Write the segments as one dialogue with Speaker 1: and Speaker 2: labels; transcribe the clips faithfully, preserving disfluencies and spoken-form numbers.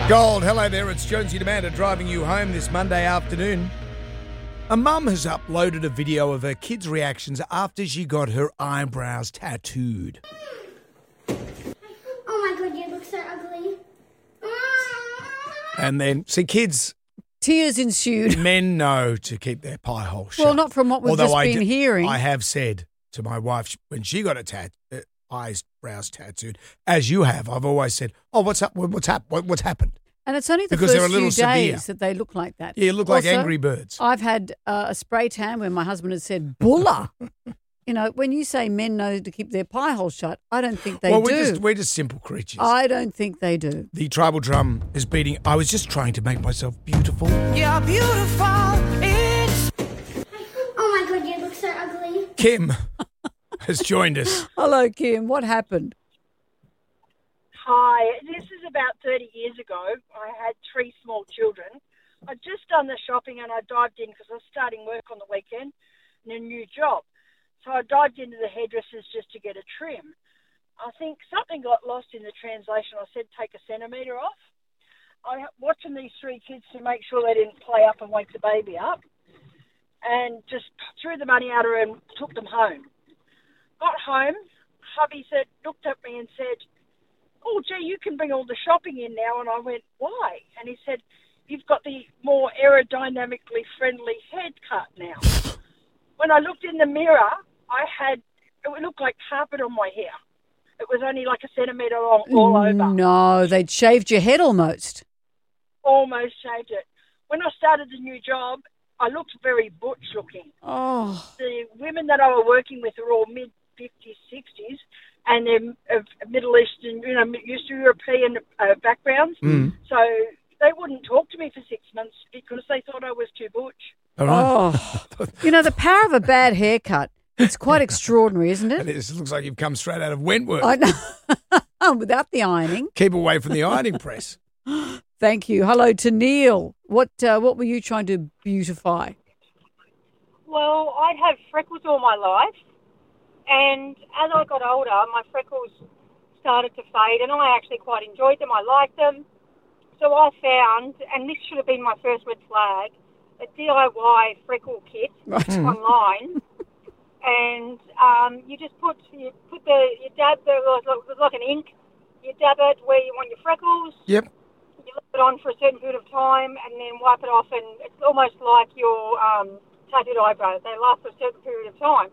Speaker 1: Gold, hello there, it's Jonesy and Amanda driving you home this Monday afternoon. A mum has uploaded a video of her kids' reactions after she got her eyebrows tattooed.
Speaker 2: Oh my god, you look so ugly.
Speaker 1: And then, see, kids...
Speaker 3: Tears ensued.
Speaker 1: Men know to keep their pie hole shut.
Speaker 3: Well, not from what we've
Speaker 1: Although
Speaker 3: just
Speaker 1: I
Speaker 3: been
Speaker 1: d-
Speaker 3: hearing.
Speaker 1: I have said to my wife when she got a tat, uh, eyebrows tattooed, as you have, I've always said, oh, what's up? What's, hap- what, what's happened?
Speaker 3: And it's only the
Speaker 1: Because
Speaker 3: first
Speaker 1: they're a little
Speaker 3: few days
Speaker 1: severe.
Speaker 3: that they look like that.
Speaker 1: Yeah, you look like
Speaker 3: Also,
Speaker 1: Angry Birds.
Speaker 3: I've had uh, a spray tan where my husband has said, bulla. You know, when you say men know to keep their pie hole shut, I don't think they
Speaker 1: well,
Speaker 3: do.
Speaker 1: we're just, we're just simple creatures.
Speaker 3: I don't think they do.
Speaker 1: The tribal drum is beating. I was just trying to make myself beautiful.
Speaker 4: You're beautiful. It's
Speaker 2: Oh my god, you look so ugly.
Speaker 1: Kim has joined us.
Speaker 3: Hello, Kim. What happened?
Speaker 5: Hi, this is about thirty years ago. I had three small children. I'd just done the shopping and I dived in because I was starting work on the weekend in a new job. So I dived into the hairdressers just to get a trim. I think something got lost in the translation. I said take a centimetre off. I watching these three kids to make sure they didn't play up and wake the baby up, and just threw the money at her and took them home. Got home, hubby said, looked at me and said, oh, gee, you can bring all the shopping in now. And I went, why? And he said, you've got the more aerodynamically friendly haircut now. When I looked in the mirror, I had, it looked like carpet on my hair. It was only like a centimetre long all over.
Speaker 3: No, they'd shaved your head almost.
Speaker 5: Almost shaved it. When I started the new job, I looked very butch looking.
Speaker 3: Oh,
Speaker 5: The women that I were working with are all mid-fifties, sixties, and they're of Middle Eastern, you know, East European uh, backgrounds.
Speaker 1: Mm.
Speaker 5: So they wouldn't talk to me for six months because they thought I was too butch.
Speaker 1: All right.
Speaker 3: oh. You know, the power of a bad haircut, it's quite extraordinary, isn't
Speaker 1: And
Speaker 3: it?
Speaker 1: it looks like you've come straight out of Wentworth.
Speaker 3: I know. Without the ironing.
Speaker 1: Keep away from the ironing press.
Speaker 3: Thank you. Hello to Neil. What uh, what were you trying to beautify?
Speaker 6: Well, I'd have freckles all my life, and as I got older, my freckles started to fade, and I actually quite enjoyed them. I liked them. So I found, and this should have been my first red flag, a D I Y freckle kit
Speaker 3: Right.
Speaker 6: online, and um, you just put you put the you dab the it's like an ink, you dab it where you want your freckles.
Speaker 1: Yep.
Speaker 6: You leave it on for a certain period of time and then wipe it off, and it's almost like your um, tattooed eyebrows. They last for a certain period of time.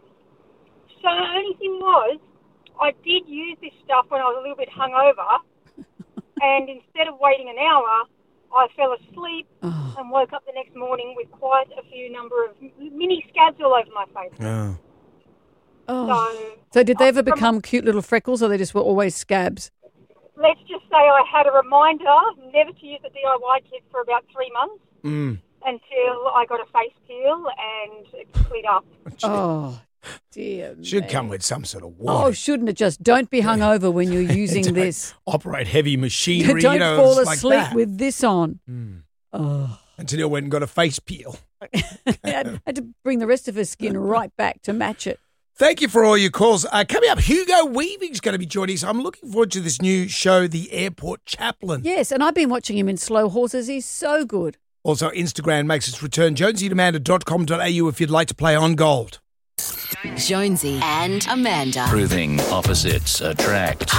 Speaker 6: So the only thing was, I did use this stuff when I was a little bit hungover, and instead of waiting an hour, I fell asleep
Speaker 3: Oh.
Speaker 6: and woke up the next morning with quite a few number of mini scabs all over my face.
Speaker 1: Oh.
Speaker 3: Oh.
Speaker 6: So,
Speaker 3: So did they ever
Speaker 6: from-
Speaker 3: become cute little freckles, or they just were always scabs?
Speaker 6: let's just say I had a reminder never to use the D I Y kit for about three months.
Speaker 1: Mm.
Speaker 6: Until I got a face peel and it cleared up.
Speaker 3: Oh, dear
Speaker 1: Should
Speaker 3: me.
Speaker 1: come with some sort of
Speaker 3: Oh,
Speaker 1: warning.
Speaker 3: shouldn't it just? Don't be hungover when you're using
Speaker 1: Don't
Speaker 3: this.
Speaker 1: Operate heavy machinery.
Speaker 3: Don't
Speaker 1: you know,
Speaker 3: fall
Speaker 1: it's like
Speaker 3: asleep
Speaker 1: that.
Speaker 3: with this on.
Speaker 1: Mm.
Speaker 3: Oh.
Speaker 1: Until you went and got a face peel.
Speaker 3: I had, had to bring the rest of her skin right back to match it.
Speaker 1: Thank you for all your calls. Uh, coming up, Hugo Weaving's going to be joining us. I'm looking forward to this new show, The Airport Chaplain.
Speaker 3: Yes, and I've been watching him in Slow Horses. He's so good.
Speaker 1: Also, Instagram makes its return. jonesy and amanda dot com dot a u if you'd like to play on gold.
Speaker 7: Jonesy and Amanda.
Speaker 8: Proving opposites attract.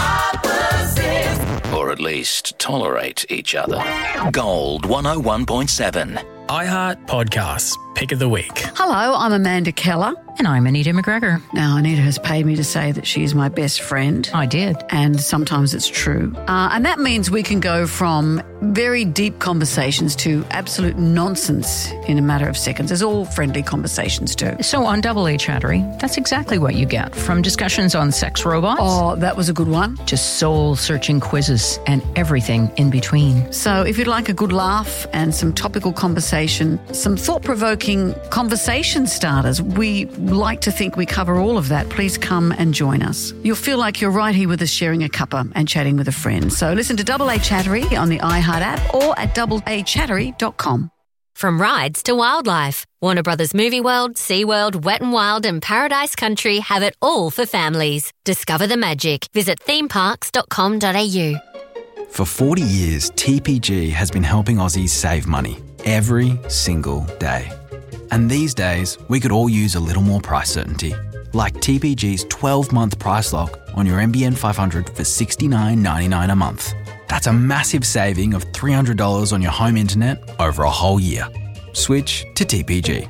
Speaker 8: Or at least tolerate each other. Gold one oh one point seven.
Speaker 9: iHeart Podcasts, Pick of the Week.
Speaker 3: Hello, I'm Amanda Keller.
Speaker 10: And I'm Anita McGregor.
Speaker 3: Now, Anita has paid me to say that she's my best friend.
Speaker 10: I did.
Speaker 3: And sometimes it's true. Uh, and that means we can go from very deep conversations to absolute nonsense in a matter of seconds, as all friendly conversations do.
Speaker 10: So on Double A Chattery, that's exactly what you get. From discussions on sex robots
Speaker 3: Oh, that was a good one.
Speaker 10: to soul-searching quizzes and everything in between.
Speaker 3: So if you'd like a good laugh and some topical conversation, some thought-provoking conversation starters, we like to think we cover all of that. Please come and join us. You'll feel like you're right here with us sharing a cuppa and chatting with a friend. So listen to Double A Chattery on the iHeart app or at double a chattery dot com.
Speaker 11: From rides to wildlife, Warner Brothers Movie World, SeaWorld, Wet n Wild and Paradise Country have it all for families. Discover the magic. Visit theme parks dot com dot a u.
Speaker 12: For forty years, T P G has been helping Aussies save money every single day. And these days, we could all use a little more price certainty, like T P G's twelve-month price lock on your N B N five hundred for sixty-nine ninety-nine a month. That's a massive saving of three hundred dollars on your home internet over a whole year. Switch to T P G.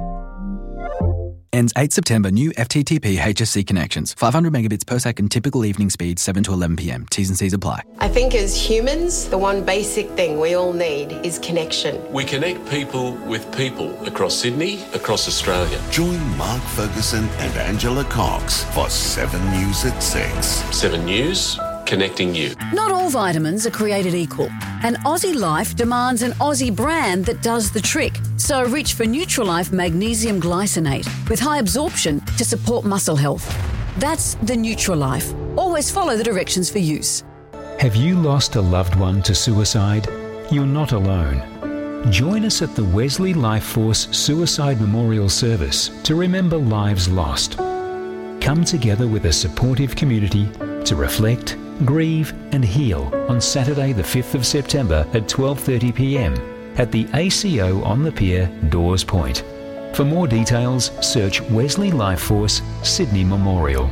Speaker 12: Ends eighth September. New F T T P H S C connections. five hundred megabits per second typical evening speed, seven to eleven p m. T's and C's apply.
Speaker 13: I think as humans, the one basic thing we all need is connection.
Speaker 14: We connect people with people across Sydney, across Australia.
Speaker 15: Join Mark Ferguson and Angela Cox for seven News at six.
Speaker 14: seven News, connecting you.
Speaker 3: Not all vitamins are created equal, and Aussie Life demands an Aussie brand that does the trick. So reach for Nutrilife Magnesium Glycinate with high absorption to support muscle health. That's the Nutrilife. Always follow the directions for use.
Speaker 16: Have you lost a loved one to suicide? You're not alone. Join us at the Wesley Life Force Suicide Memorial Service to remember lives lost. Come together with a supportive community to reflect, grieve and heal on Saturday the fifth of September at twelve thirty p m at the A C O on the Pier, Dawes Point. For more details, search Wesley Life Force Sydney Memorial.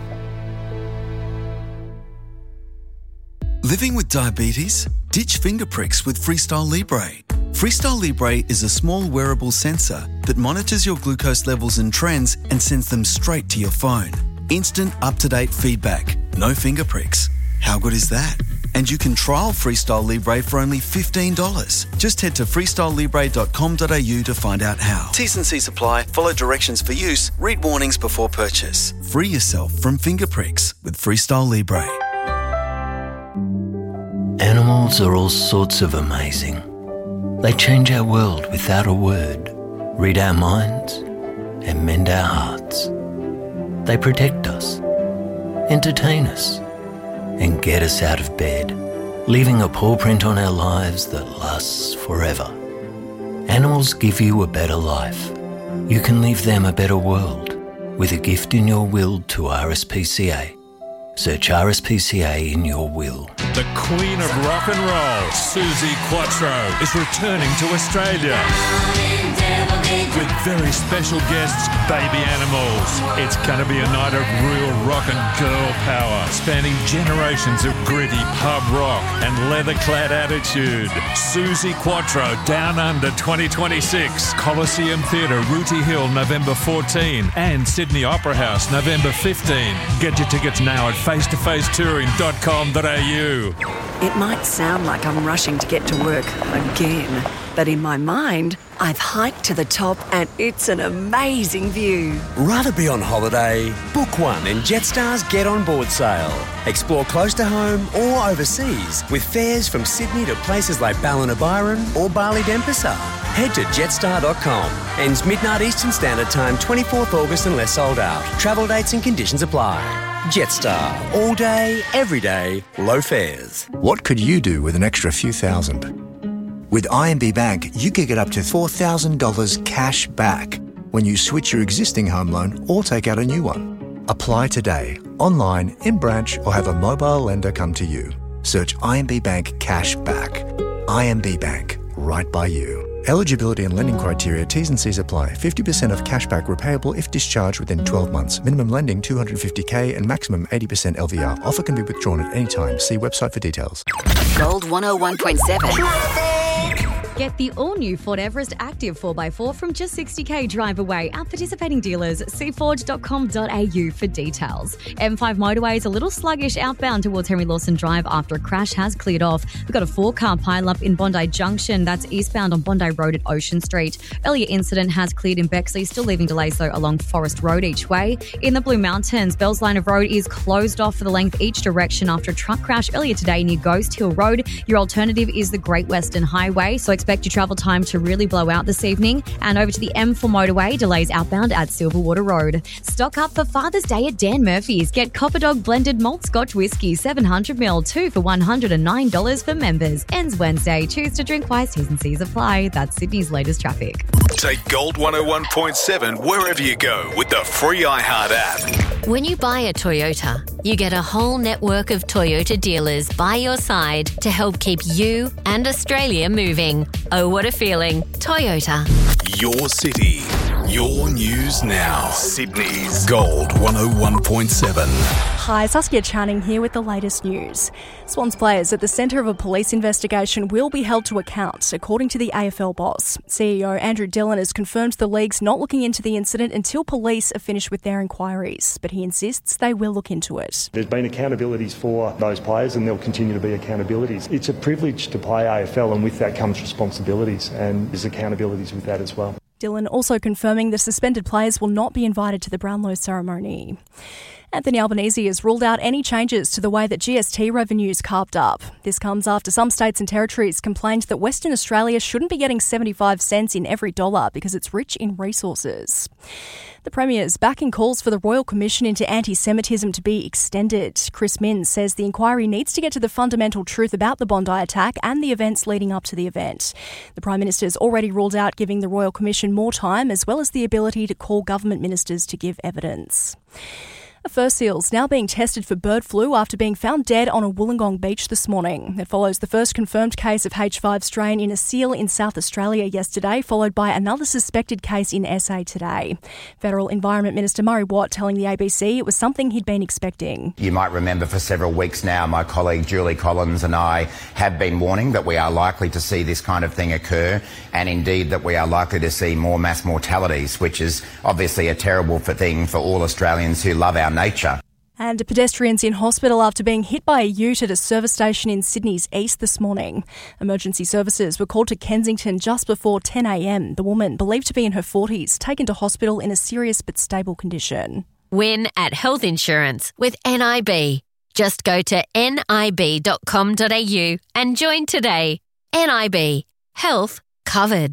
Speaker 17: Living with diabetes? Ditch finger pricks with Freestyle Libre. Freestyle Libre is a small wearable sensor that monitors your glucose levels and trends and sends them straight to your phone. Instant, up-to-date feedback. No finger pricks. How good is that? And you can trial Freestyle Libre for only fifteen dollars. Just head to freestyle libre dot com dot a u to find out how. T's and C's apply. Follow directions for use. Read warnings before purchase. Free yourself from finger pricks with Freestyle Libre.
Speaker 18: Animals are all sorts of amazing. They change our world without a word, read our minds, and mend our hearts. They protect us, entertain us, and get us out of bed, leaving a paw print on our lives that lasts forever. Animals give you a better life. You can leave them a better world with a gift in your will to R S P C A. Search R S P C A in your will.
Speaker 19: The Queen of Rock and Roll, Suzi Quatro, is returning to Australia with very special guests, Baby Animals. It's going to be a night of real rock and girl power, spanning generations of gritty pub rock and leather-clad attitude. Suzi Quatro, Down Under twenty twenty-six, Coliseum Theatre, Rooty Hill, November fourteenth, and Sydney Opera House, November fifteenth. Get your tickets now at face to face touring dot com dot a u.
Speaker 20: It might sound like I'm rushing to get to work again, but in my mind, I've hiked to the top and it's an amazing view.
Speaker 21: Rather be on holiday? Book one in Jetstar's Get On Board sale. Explore close to home or overseas with fares from Sydney to places like Ballina or Bali Denpasar. Head to jetstar dot com. Ends midnight Eastern Standard Time, twenty-fourth August unless sold out. Travel dates and conditions apply. Jetstar. All day, every day, low fares.
Speaker 22: What could you do with an extra few thousand? With I M B Bank, you could get up to four thousand dollars cash back when you switch your existing home loan or take out a new one. Apply today, online, in branch, or have a mobile lender come to you. Search I M B Bank Cash Back. I M B Bank, right by you. Eligibility and lending criteria, T's and C's apply. fifty percent of cashback repayable if discharged within twelve months. Minimum lending two hundred fifty thousand and maximum eighty percent L V R. Offer can be withdrawn at any time. See website for details.
Speaker 7: Gold one oh one point seven.
Speaker 23: Get the all-new Ford Everest Active four by four from just sixty thousand drive away at participating dealers. See ford dot com dot a u for details. M five motorway is a little sluggish outbound towards Henry Lawson Drive after a crash has cleared off. We've got a four-car pile-up in Bondi Junction. That's eastbound on Bondi Road at Ocean Street. Earlier incident has cleared in Bexley, still leaving delays though along Forest Road each way. In the Blue Mountains, Bell's Line of Road is closed off for the length each direction after a truck crash earlier today near Ghost Hill Road. Your alternative is the Great Western Highway, so expect your travel time to really blow out this evening. And over to the M four motorway, delays outbound at Silverwater Road. Stock up for Father's Day at Dan Murphy's. Get Copper Dog Blended Malt Scotch Whiskey, seven hundred milliliters, two for one hundred nine dollars for members. Ends Wednesday. Choose to drink wise. T's and C's apply. That's Sydney's latest traffic.
Speaker 2: Take Gold one oh one point seven wherever you go with the free iHeart app.
Speaker 11: When you buy a Toyota, you get a whole network of Toyota dealers by your side to help keep you and Australia moving. Oh, what a feeling. Toyota.
Speaker 2: Your city, your news now. Sydney's Gold one oh one point seven.
Speaker 4: Hi, Saskia Channing here with the latest news. Swans players at the centre of a police investigation will be held to account, according to the A F L boss. C E O Andrew Dillon has confirmed the league's not looking into the incident until police are finished with their inquiries, but he insists they will look into it.
Speaker 5: There's been accountabilities for those players and there'll continue to be accountabilities. It's a privilege to play A F L and with that comes responsibilities and there's accountabilities with that as well.
Speaker 4: Dillon also confirming the suspended players will not be invited to the Brownlow ceremony. Anthony Albanese has ruled out any changes to the way that G S T revenues carved up. This comes after some states and territories complained that Western Australia shouldn't be getting seventy-five cents in every dollar because it's rich in resources. The Premier's backing calls for the Royal Commission into anti-Semitism to be extended. Chris Minns says the inquiry needs to get to the fundamental truth about the Bondi attack and the events leading up to the event. The Prime Minister's already ruled out giving the Royal Commission more time as well as the ability to call government ministers to give evidence. A fur seal's now being tested for bird flu after being found dead on a Wollongong beach this morning. It follows the first confirmed case of H five strain in a seal in South Australia yesterday, followed by another suspected case in S A today. Federal Environment Minister Murray Watt telling the A B C it was something he'd been expecting.
Speaker 24: You might remember for several weeks now, my colleague Julie Collins and I have been warning that we are likely to see this kind of thing occur, and indeed that we are likely to see more mass mortalities, which is obviously a terrible thing for all Australians who love our nature.
Speaker 4: And pedestrians in hospital after being hit by a ute at a service station in Sydney's east this morning. Emergency services were called to Kensington just before ten a.m. The woman, believed to be in her forties, taken to hospital in a serious but stable condition.
Speaker 11: Win at health insurance with N I B. Just go to N I B dot com dot A U and join today. N I B. Health covered.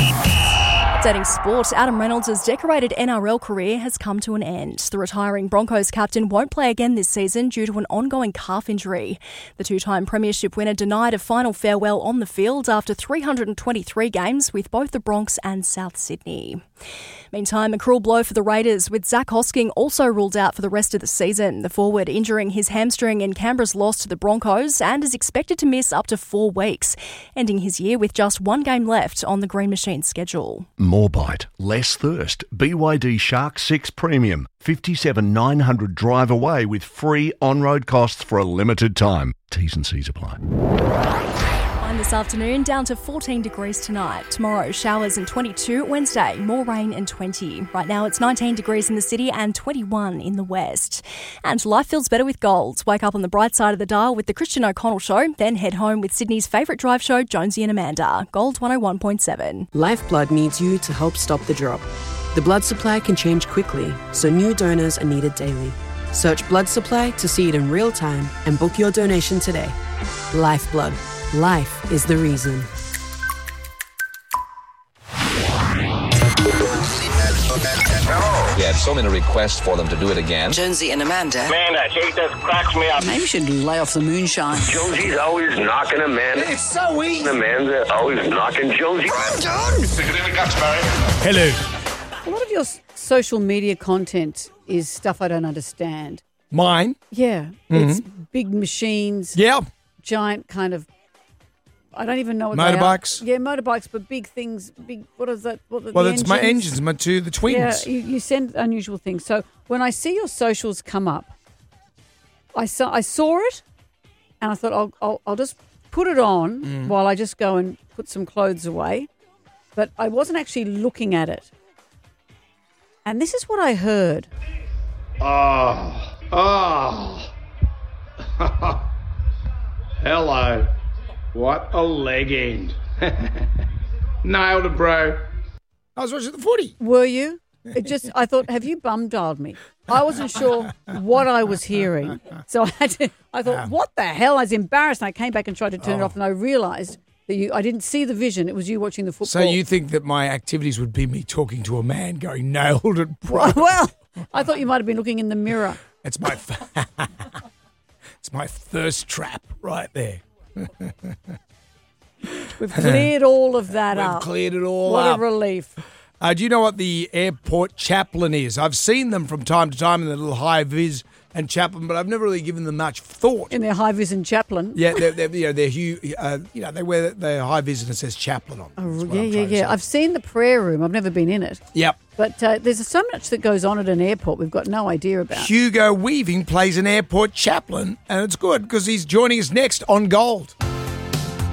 Speaker 4: Updating sport, Adam Reynolds' decorated N R L career has come to an end. The retiring Broncos captain won't play again this season due to an ongoing calf injury. The two-time premiership winner denied a final farewell on the field after three hundred twenty-three games with both the Bronx and South Sydney. Meantime, a cruel blow for the Raiders, with Zach Hosking also ruled out for the rest of the season. The forward injuring his hamstring in Canberra's loss to the Broncos and is expected to miss up to four weeks, ending his year with just one game left on the Green Machine schedule.
Speaker 15: More bite, less thirst. B Y D Shark six Premium. fifty-seven nine hundred drive away with free on-road costs for a limited time. T's and C's apply.
Speaker 4: And this afternoon, down to fourteen degrees tonight. Tomorrow, showers and twenty-two. Wednesday, more rain and twenty. Right now, it's nineteen degrees in the city and twenty-one in the west. And life feels better with Gold. Wake up on the bright side of the dial with the Christian O'Connell Show, then head home with Sydney's favourite drive show, Jonesy and Amanda. Gold one oh one point seven.
Speaker 25: Lifeblood needs you to help stop the drop. The blood supply can change quickly, so new donors are needed daily. Search blood supply to see it in real time and book your donation today. Lifeblood. Life is the reason.
Speaker 26: We had so many requests for them to do it again.
Speaker 7: Jonesy and Amanda.
Speaker 27: Man, that shit just cracks me up.
Speaker 7: Maybe you should lay off the moonshine.
Speaker 27: Jonesy's always knocking Amanda.
Speaker 7: It's so easy.
Speaker 27: Amanda always knocking Jonesy.
Speaker 7: I'm done.
Speaker 27: Stick it in the guts, Barry.
Speaker 1: Hello.
Speaker 28: A lot of your s- social media content is stuff I don't understand.
Speaker 1: Mine?
Speaker 28: Yeah.
Speaker 1: Mm-hmm.
Speaker 28: It's big machines.
Speaker 1: Yeah.
Speaker 28: Giant kind of, I don't even know what
Speaker 1: Motorbikes?
Speaker 28: they are. Yeah, motorbikes, but big things. Big. What is that? What are
Speaker 1: Well,
Speaker 28: the
Speaker 1: it's my engines, my two, the twins.
Speaker 28: Yeah, you, you send unusual things. So when I see your socials come up, I saw I saw it, and I thought I'll I'll, I'll just put it on
Speaker 1: Mm.
Speaker 28: while I just go and put some clothes away. But I wasn't actually looking at it. And this is what I heard.
Speaker 29: Oh, oh. Hello. What a leg end. Nailed it, bro.
Speaker 1: I was watching the footy.
Speaker 28: Were you? It just, I thought, have you bum dialed me? I wasn't sure what I was hearing. So I had to, I thought,
Speaker 1: Um,
Speaker 28: what the hell? I was embarrassed. And I came back and tried to turn it
Speaker 1: Oh.
Speaker 28: off, and I realised that you, I didn't see the vision. It was you watching the football.
Speaker 1: So you think that my activities would be me talking to a man going, nailed it, bro?
Speaker 28: Well, I thought you might have been looking in the mirror.
Speaker 1: It's my, it's my thirst trap right there.
Speaker 28: We've cleared all of that
Speaker 1: We've
Speaker 28: up.
Speaker 1: cleared it all
Speaker 28: what
Speaker 1: up.
Speaker 28: What a relief.
Speaker 1: Uh, do you know what the airport chaplain is? I've seen them from time to time in the little high-vis and chaplain, but I've never really given them much thought.
Speaker 28: In their high-vis and chaplain.
Speaker 1: Yeah, they're, they're, you know, they're huge, uh, you know, they wear their high-vis and it says chaplain on them.
Speaker 28: Oh, yeah, yeah, yeah. I've seen the prayer room. I've never been in it.
Speaker 1: Yep.
Speaker 28: But uh, there's so much that goes on at an airport we've got no idea about.
Speaker 1: Hugo Weaving plays an airport chaplain, and it's good because he's joining us next on Gold.